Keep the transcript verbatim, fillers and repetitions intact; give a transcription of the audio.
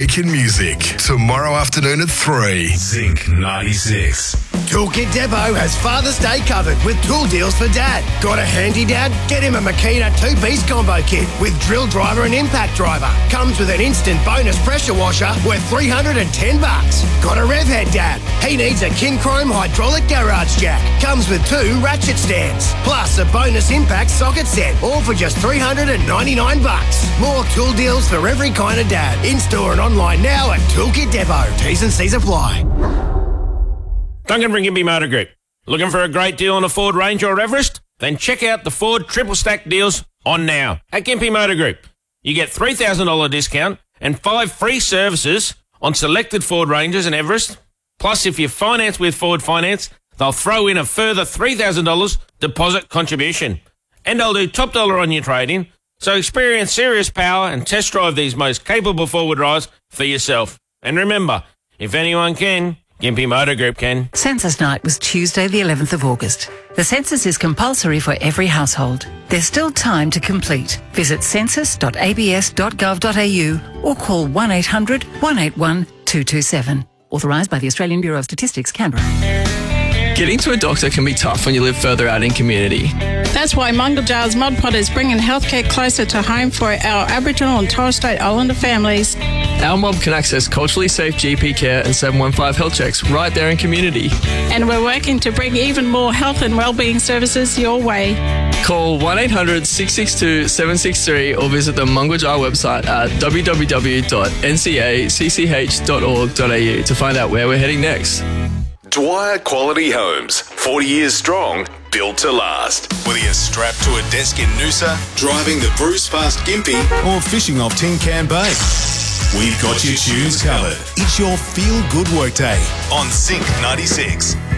Weekend Music, tomorrow afternoon at three. Zinc ninety-six. Toolkit Depot has Father's Day covered with tool deals for Dad. Got a handy dad? Get him a Makita two-piece combo kit with drill driver and impact driver. Comes with an instant bonus pressure washer worth three hundred ten bucks. Got a rev head dad? He needs a King Chrome hydraulic garage jack. Comes with two ratchet stands. Plus a bonus impact socket set, all for just three hundred ninety-nine bucks. More tool deals for every kind of dad. In-store and online now at Toolkit Depot. T's and C's apply. Duncan from Gympie Motor Group. Looking for a great deal on a Ford Ranger or Everest? Then check out the Ford Triple Stack deals on now at Gympie Motor Group. You get three thousand dollars discount and five free services on selected Ford Rangers and Everest. Plus, if you finance with Ford Finance, they'll throw in a further three thousand dollars deposit contribution. And they'll do top dollar on your trade-in. So experience serious power and test drive these most capable four-wheel drives for yourself. And remember, if anyone can, Gympie Motor Group can. Census night was Tuesday the eleventh of August. The census is compulsory for every household. There's still time to complete. Visit census dot a b s dot gov dot a u or call one eight hundred, one eight one, two two seven. Authorised by the Australian Bureau of Statistics, Canberra. Getting to a doctor can be tough when you live further out in community. That's why Mungajar's Mod Pod is bringing healthcare closer to home for our Aboriginal and Torres Strait Islander families. Our mob can access culturally safe G P care and seven one five health checks right there in community. And we're working to bring even more health and wellbeing services your way. Call one eight hundred, six six two, seven six three or visit the Mungajar website at w w w dot n c a c c h dot org dot a u to find out where we're heading next. Dwyer Quality Homes, forty years strong, built to last. Whether you're strapped to a desk in Noosa, driving the Bruce past Gympie, or fishing off Tin Can Bay, we've got your tunes covered. It's your feel-good workday on Zinc ninety-six.